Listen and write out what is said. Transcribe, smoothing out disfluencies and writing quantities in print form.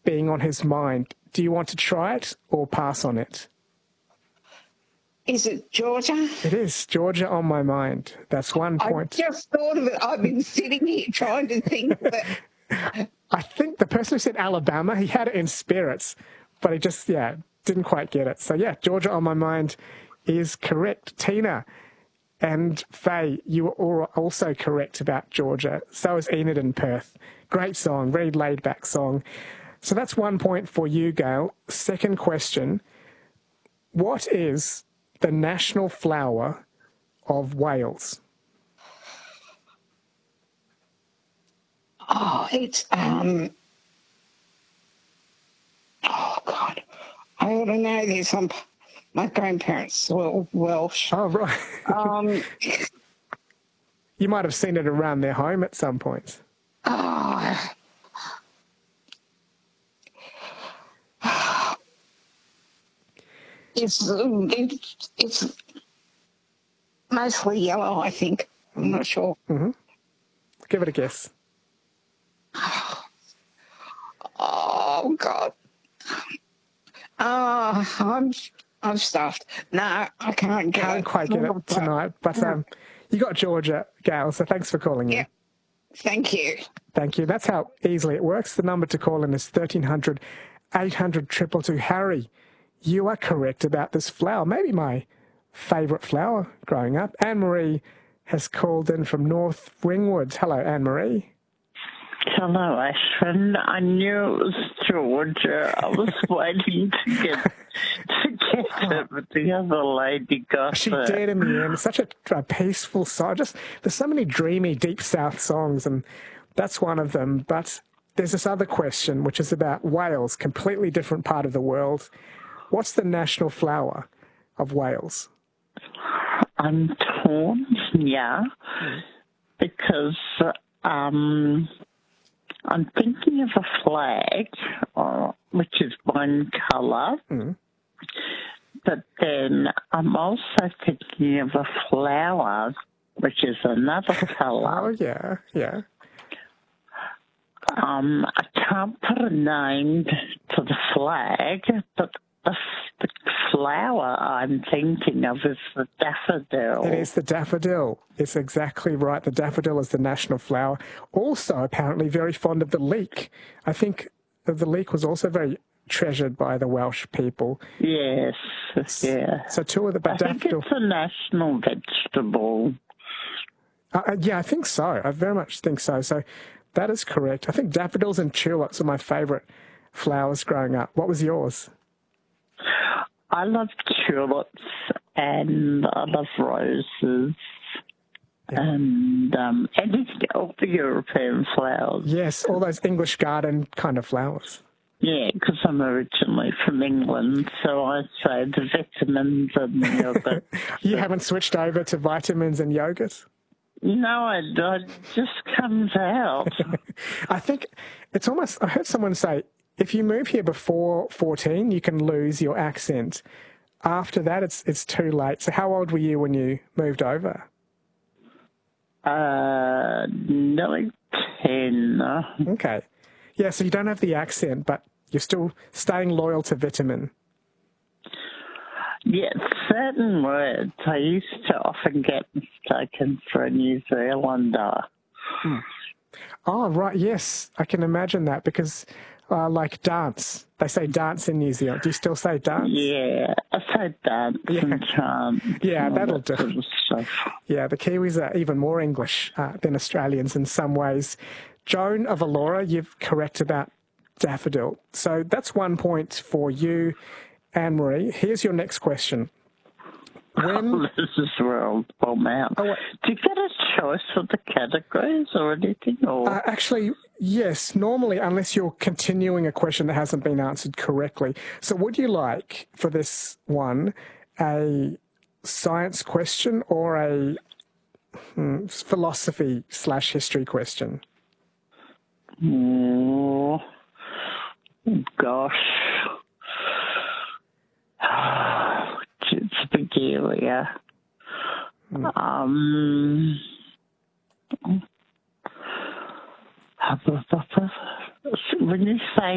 being on his mind. Do you want to try it or pass on it? Is it Georgia? It is Georgia on my mind. That's 1 point. I just thought of it. I've been sitting here trying to think. But I think the person who said Alabama, he had it in spirits, but he just, didn't quite get it. So, Georgia on my mind is correct. Tina and Faye, you were also correct about Georgia. So is Enid in Perth. Great song, very laid-back song. So that's 1 point for you, Gail. Second question, what is the national flower of Wales? It's oh God, I ought to know this. My grandparents were Welsh. Oh, right. You might have seen it around their home at some point. It's mostly yellow, I think. I'm not sure. Mm-hmm. Give it a guess. Oh God. I'm stuffed. No, I can't get it. Can't quite get it tonight, but you got Georgia, Gail, so thanks for calling in. Thank you. Thank you. That's how easily it works. The number to call in is 1300 800 222. Harry, you are correct about this flower. Maybe my favourite flower growing up. Anne-Marie has called in from North Ringwood. Hello, Anne-Marie. Hello, Ashwin. I knew it was Georgia. I was waiting to get it, but the other lady got She it. did in the end. Such a peaceful song. There's so many dreamy, deep South songs, and that's one of them. But there's this other question, which is about Wales, completely different part of the world. What's the national flower of Wales? I'm torn, because I'm thinking of a flag, which is one colour, but then I'm also thinking of a flower, which is another colour. Oh, yeah. I can't put a name to the flag, but the flower I'm thinking of is the daffodil. It is the daffodil. It's exactly right. The daffodil is the national flower. Also, apparently, very fond of the leek. I think the leek was also very treasured by the Welsh people. Yes, yeah. So two of the I think it's a national vegetable. Yeah, I think so. I very much think so. So that is correct. I think daffodils and tulips are my favourite flowers growing up. What was yours? I love tulips and I love roses and all the European flowers. Yes, all those English garden kind of flowers. Yeah, because I'm originally from England, so I say the vitamins and the yogurt. You haven't switched over to vitamins and yogurt? No, it just comes out. I think it's almost, I heard someone say, if you move here before 14, you can lose your accent. After that, it's too late. So how old were you when you moved over? Nearly 10. Okay. Yeah, so you don't have the accent, but you're still staying loyal to vitamin. Yeah, certain words I used to often get mistaken for a New Zealander. Oh, right, yes. I can imagine that because... like dance. They say dance in New Zealand. Do you still say dance? Yeah, I say dance and chant. Yeah, that'll do. Sort of stuff. Yeah, the Kiwis are even more English than Australians in some ways. Joan of Allora, you've correct about daffodil. So that's 1 point for you, Anne-Marie. Here's your next question. This is where I'll bomb out. Do you get a choice for the categories or anything? Or? Actually, yes. Normally, unless you're continuing a question that hasn't been answered correctly. So would you like, for this one, a science question or a philosophy/history question? Oh, gosh. It's a big area. When you say